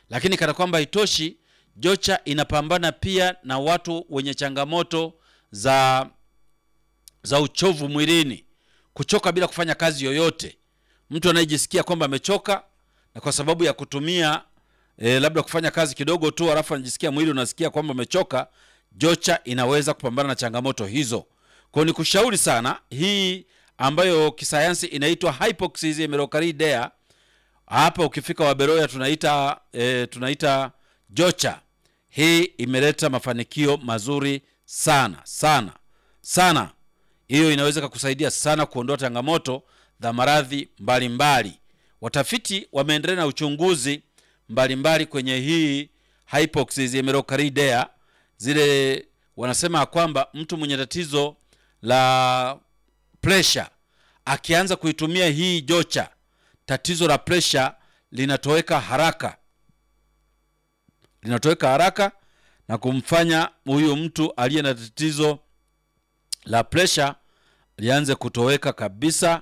Lakini kana kwamba haitoshi, Jocha inapambana pia na watu wenye changamoto za uchovu mwilini, kuchoka bila kufanya kazi yoyote. Mtu anayejisikia kwamba amechoka na kwa sababu ya kutumia labda kufanya kazi kidogo tu alafu anajisikia mwili unasikia kwamba umechoka, Jocha inaweza kupambana na changamoto hizo. Kwa hiyo nikushauri sana hii ambayo kisayansi inaitwa hypoxysemmerocalcidea. Hapa ukifika Waberoya tunaita Jocha. Hii imeleta mafanikio mazuri sana sana sana. Hiyo inaweza kukusaidia sana kuondoa changamoto za maradhi mbalimbali. Watafiti wameendelea na uchunguzi mbalimbali kwenye hii hypoxysemmerocalcidea. Zile wanasema kwamba mtu mwenye tatizo la pressure akianza kuitumia hii Jocha, tatizo la pressure linatoweka haraka na kumfanya huyo mtu aliye na tatizo la pressure lianze kutoweka kabisa.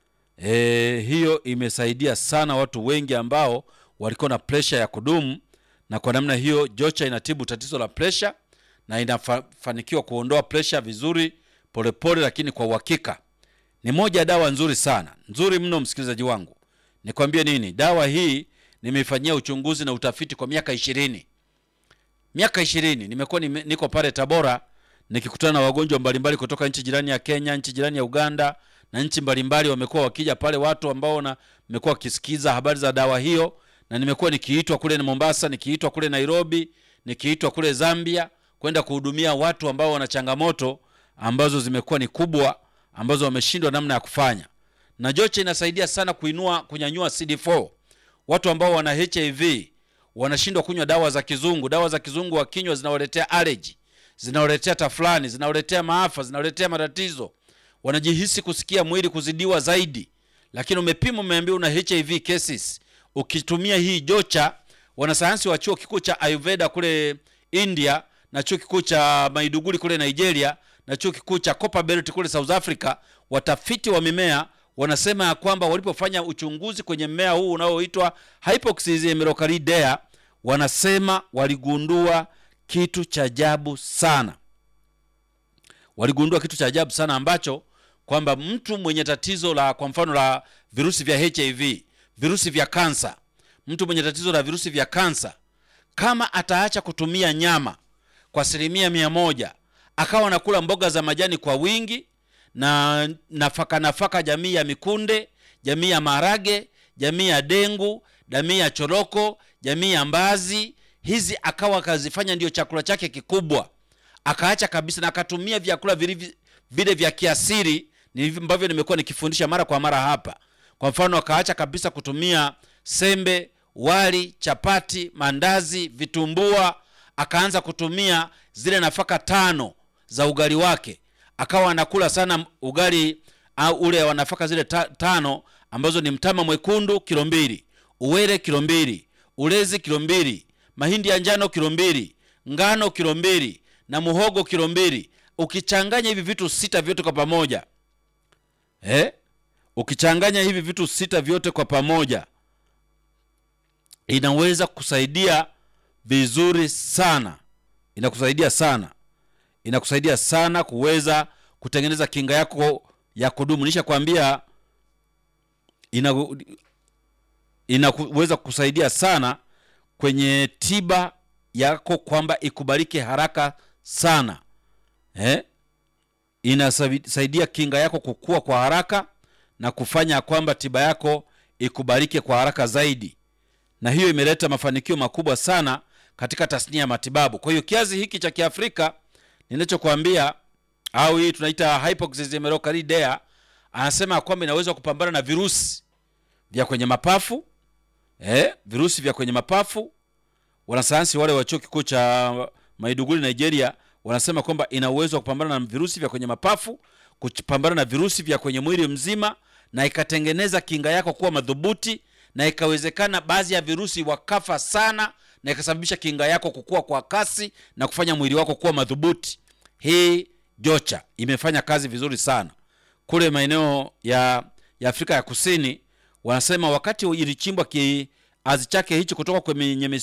Hiyo imesaidia sana watu wengi ambao walikuwa na pressure ya kudumu, na kwa namna hiyo Jocha inatibu tatizo la pressure na inafanikiwa kuondoa pressure vizuri, polepole lakini kwa uhakika. Ni moja ya dawa nzuri sana, nzuri mno msikilizaji wangu. Nikwambie nini? Dawa hii nimeifanyia uchunguzi na utafiti kwa miaka 20. Miaka 20 nimekuwa niko pale Tabora nikikutana na wagonjwa mbalimbali kutoka nchi jirani ya Kenya, nchi jirani ya Uganda na nchi mbalimbali. Wamekuwa wakija pale watu ambao wamekuwa wakisikiza habari za dawa hiyo, na nimekuwa nikiitwa kule na Mombasa, nikiitwa kule Nairobi, nikiitwa kule Zambia kwenda kuhudumia watu ambao wana changamoto ambazo zimekuwa ni kubwa, ambazo wameshindwa namna ya kufanya. Na Jocha inasaidia sana kunyanyua CD4. Watu ambao wana HIV wanashindwa kunywa dawa za kizungu. Dawa za kizungu wakinywa zinawaletea allergy, zinawaletea tafulani, zinawaletea maafa, zinawaletea matatizo. Wanajihisi kusikia mwili kuzidiwa zaidi. Lakini umepima, umeambiwa una HIV cases. Ukitumia hii Jocha, wanasayansi wa chuo kikuu cha Ayurveda kule India na chuo kikuu cha Maiduguri kule Nigeria na chuo kikuu cha Copperbelt kule South Africa, watafiti wa mimea wanasema ya kwamba walipofanya uchunguzi kwenye mmea huu unaoitwa hypoxysemmerocalcidea, wanasema waligundua kitu cha ajabu sana. Waligundua kitu cha ajabu sana ambacho kwamba mtu mwenye tatizo la, kwa mfano, la virusi vya HIV, virusi vya kansa, mtu mwenye tatizo la virusi vya kansa, kama ataacha kutumia nyama kwa 100%, akawa anakula mboga za majani kwa wingi na nafaka jamii ya mikunde, jamii ya maharage, jamii ya dengu, jamii ya choroko, jamii ya mbazi, hizi akawa akazifanya ndio chakula chake kikubwa, akaacha kabisa na akatumia vyakula vile vya kiasili ambavyo nimekuwa nikifundisha mara kwa mara hapa. Kwa mfano, akaacha kabisa kutumia sembe, wali, chapati, mandazi, vitumbua, akaanza kutumia zile nafaka 5 za ugali wake. Akawa anakula sana ugali ule wa nafaka zile 5 ambazo ni mtama mwekundu kilo 2, uwele kilo 2, ulezi kilo 2, mahindi ya njano kilo 2, ngano kilo 2 na muhogo kilo 2. Ukichanganya hivi vitu 6 vyote kwa pamoja, ukichanganya hivi vitu 6 vyote kwa pamoja, inaweza kusaidia vizuri sana. Inakusaidia sana kuweza kutengeneza kinga yako ya kudumu. Nishakwambia inaweza kusaidia sana kwenye tiba yako kwamba ikubalike haraka sana. Inasaidia kinga yako kukua kwa haraka na kufanya kwamba tiba yako ikubalike kwa haraka zaidi. Na hiyo imeleta mafanikio makubwa sana katika tasnia ya matibabu. Kwa hiyo kiazi hiki cha Kiafrika ninachokuambia, au hii tunaita hypoxysemmerocalcidea, anasema kwamba inaweza kupambana na virusi vya kwenye mapafu. Virusi vya kwenye mapafu, wanasayansi wale wa chuo kikuu cha Maiduguri Nigeria wanasema kwamba ina uwezo wa kupambana na virusi vya kwenye mapafu, kupambana na virusi vya kwenye mwili mzima, na ikatengeneza kinga yako kuwa madhubuti, na ikawezekana baadhi ya virusi wakafa sana, na ikasababisha kinga yako kukua kwa kasi na kufanya mwili wako kuwa madhubuti. Hii Jocha imefanya kazi vizuri sana kule maeneo ya Afrika ya Kusini. Wanasema wakati ilichimbwa kiazi chake hicho kutoka kwenye